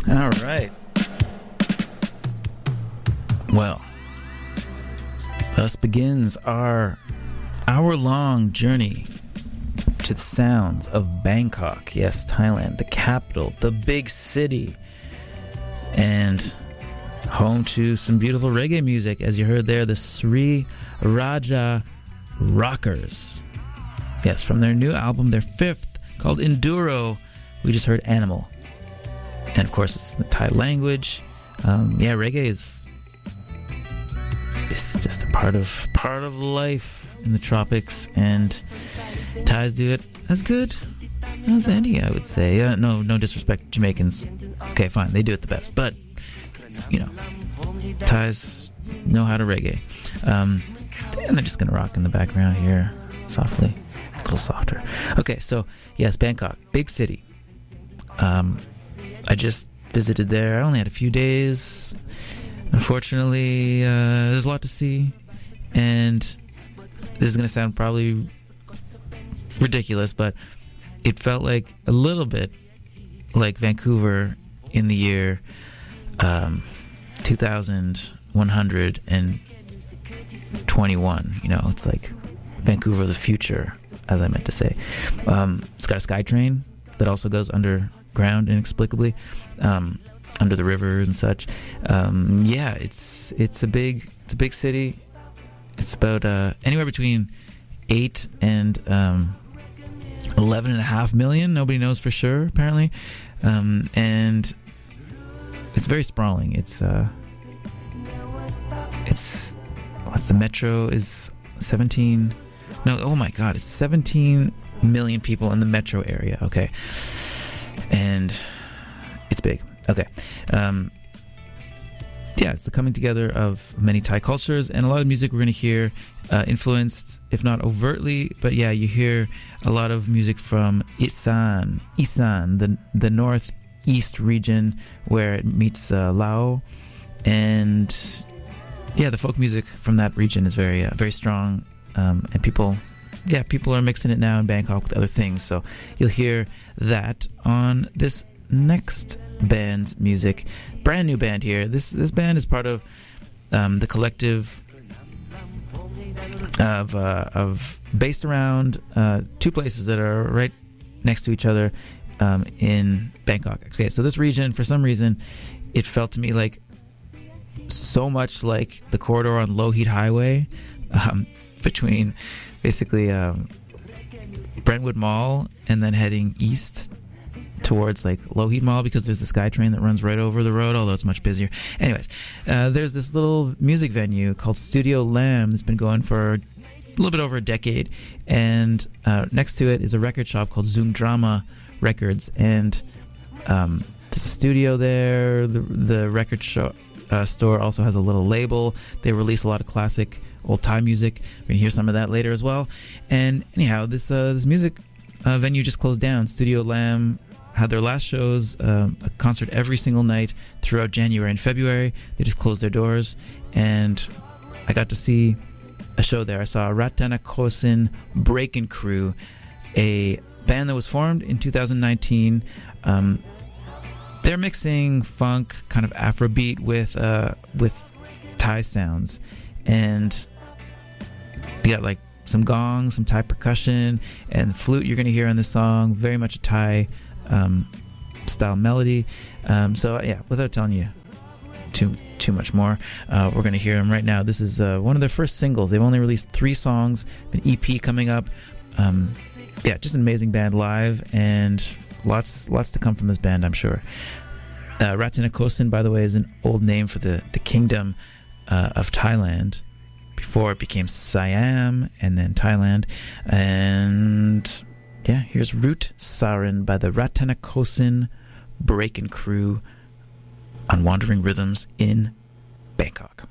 All right. Well, thus begins our hour-long journey to the sounds of Bangkok. Yes, Thailand, the capital, the big city, and home to some beautiful reggae music. As you heard there, the Sri Raja Rockers. Yes, from their new album, their fifth, called Enduro, we just heard Animal. And of course, it's the Thai language. Reggae is just a part of life in the tropics, and Thais do it as good as any, I would say. No disrespect, Jamaicans. Okay, fine, they do it the best, but Thais know how to reggae. And they're just gonna rock in the background here, softly, a little softer. Okay, so yes, Bangkok, big city. I just visited there. I only had a few days. Unfortunately, there's a lot to see, and this is going to sound probably ridiculous, but it felt like a little bit like Vancouver in the year 2121. It's like Vancouver of the future, as I meant to say. It's got a SkyTrain that also goes underground inexplicably, under the rivers and such. It's a big city. It's about anywhere between 8 and 11.5 million. Nobody knows for sure, apparently, and it's very sprawling. It's the metro is 17. No, oh my God, it's 17 million people in the metro area. Okay. And it's big. Okay. It's the coming together of many Thai cultures, and a lot of music we're going to hear influenced, if not overtly, but you hear a lot of music from Isan, the northeast region where it meets Laos, and the folk music from that region is very very strong, and people are mixing it now in Bangkok with other things. So you'll hear that on this next band's music. Brand new band here. This band is part of the collective of based around two places that are right next to each other in Bangkok. Okay, so this region, for some reason, it felt to me like so much like the corridor on Lohit Highway, between basically Brentwood Mall and then heading east towards like Lohit Mall, because there's the SkyTrain that runs right over the road, although it's much busier. Anyways, there's this little music venue called Studio Lamb that's been going for a little bit over a decade, and next to it is a record shop called Zoom Drama Records, and there's a studio there. The record store also has a little label. They release a lot of classic old time music. We're gonna hear some of that later as well. And anyhow, this music venue just closed down. Studio Lamb had their last shows, a concert every single night throughout January and February. They just closed their doors, and I got to see a show there. I saw Ratana Kosin Breakin' Crew, a band that was formed in 2019. They're mixing funk, kind of Afrobeat with Thai sounds, and you got like some gong, some Thai percussion, and flute you're going to hear on this song. Very much a Thai style melody. Without telling you too much more, we're going to hear them right now. This is one of their first singles. They've only released 3 songs, an EP coming up. Just an amazing band live, and lots to come from this band, I'm sure. Ratanakosin, by the way, is an old name for the kingdom of Thailand before it became Siam and then Thailand. And here's Root Sarin by the Ratanakosin Breakin' Crew on Wandering Rhythms in Bangkok.